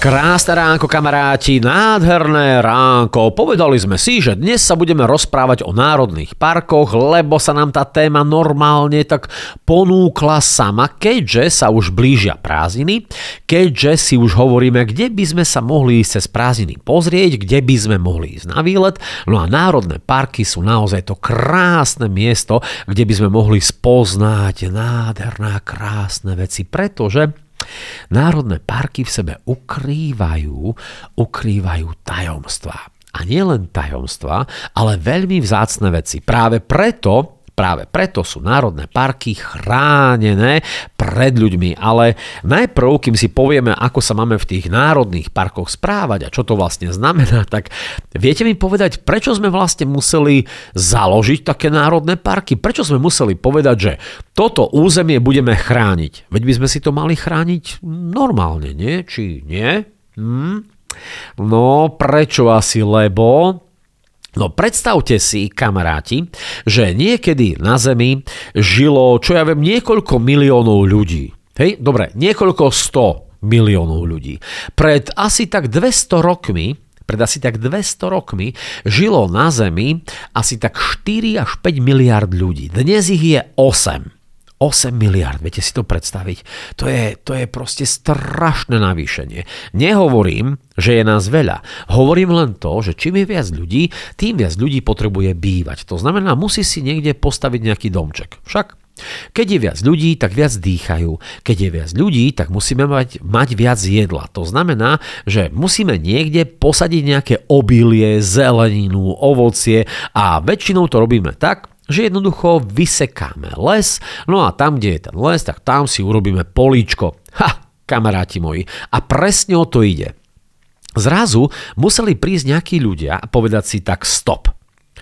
Krásne ránko, kamaráti, nádherné ránko. Povedali sme si, že dnes sa budeme rozprávať o národných parkoch, lebo sa nám tá téma normálne tak ponúkla sama, keďže sa už blížia prázdniny, keďže si už hovoríme, kde by sme sa mohli ísť cez prázdniny pozrieť, kde by sme mohli ísť na výlet. No a národné parky sú naozaj to krásne miesto, kde by sme mohli spoznať nádherné, krásne veci, pretože národné parky v sebe ukrývajú tajomstvá. A nielen tajomstvá, ale veľmi vzácne veci. Práve preto sú národné parky chránené pred ľuďmi. Ale najprv, kým si povieme, ako sa máme v tých národných parkoch správať a čo to vlastne znamená, tak viete mi povedať, prečo sme vlastne museli založiť také národné parky? Prečo sme museli povedať, že toto územie budeme chrániť? Veď by sme si to mali chrániť normálne, nie? Či nie? No, prečo asi? No predstavte si, kamaráti, že niekedy na Zemi žilo, niekoľko miliónov ľudí. Hej, dobre, niekoľko 100 miliónov ľudí. Pred asi tak 200 rokmi žilo na Zemi asi tak 4 až 5 miliard ľudí. Dnes ich je 8 miliard, viete si to predstaviť? To je proste strašné navýšenie. Nehovorím, že je nás veľa. Hovorím len to, že čím je viac ľudí, tým viac ľudí potrebuje bývať. To znamená, musí si niekde postaviť nejaký domček. Však keď je viac ľudí, tak viac dýchajú. Keď je viac ľudí, tak musíme mať viac jedla. To znamená, že musíme niekde posadiť nejaké obilie, zeleninu, ovocie a väčšinou to robíme tak, že jednoducho vysekáme les, no a tam, kde je ten les, tak tam si urobíme políčko. Kamaráti moji. A presne o to ide. Zrazu museli prísť nejakí ľudia a povedať si tak stop.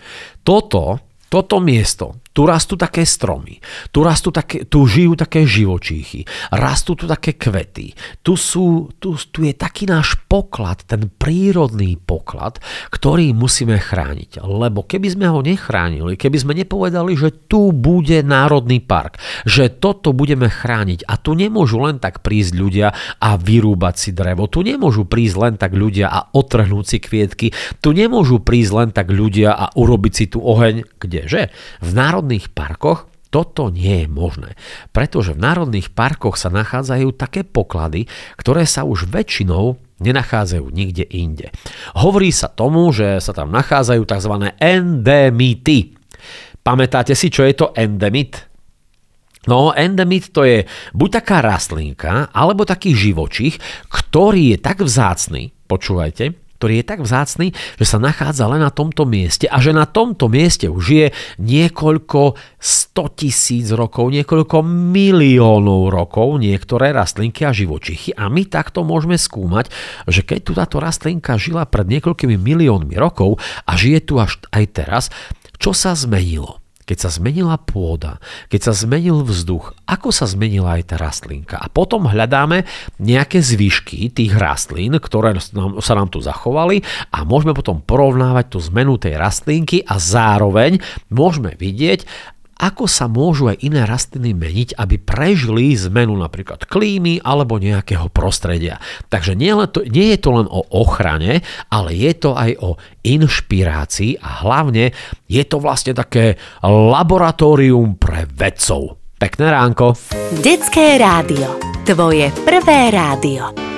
Toto miesto, tu rastú také stromy, tu žijú také živočíchy, rastú tu také kvety, tu je taký náš poklad, ten prírodný poklad, ktorý musíme chrániť. Lebo keby sme ho nechránili, keby sme nepovedali, že tu bude národný park, že toto budeme chrániť a tu nemôžu len tak prísť ľudia a vyrúbať si drevo, tu nemôžu prísť len tak ľudia a otrhnúť si kvietky, tu nemôžu prísť len tak ľudia a urobiť si tu oheň, kdeže? V národných parkoch toto nie je možné, pretože v národných parkoch sa nachádzajú také poklady, ktoré sa už väčšinou nenachádzajú nikde inde. Hovorí sa tomu, že sa tam nachádzajú tzv. Endemity. Pamätáte si, čo je to endemit? No, endemit to je buď taká rastlinka, alebo taký živočích, ktorý je tak vzácny, počúvajte, ktorý je tak vzácny, že sa nachádza len na tomto mieste a že na tomto mieste už je niekoľko 100 000 rokov, niekoľko miliónov rokov niektoré rastlinky a živočichy. A my takto môžeme skúmať, že keď tu táto rastlinka žila pred niekoľkými miliónmi rokov a žije tu až aj teraz, čo sa zmenilo? Keď sa zmenila pôda, keď sa zmenil vzduch, ako sa zmenila aj tá rastlinka. A potom hľadáme nejaké zvyšky tých rastlín, ktoré sa nám tu zachovali a môžeme potom porovnávať tú zmenu tej rastlinky a zároveň môžeme vidieť, ako sa môžu aj iné rastliny meniť, aby prežili zmenu napríklad klímy alebo nejakého prostredia. Takže nie je to len o ochrane, ale je to aj o inšpirácii a hlavne je to vlastne také laboratórium pre vedcov. Pekné ránko. Detské rádio. Tvoje prvé rádio.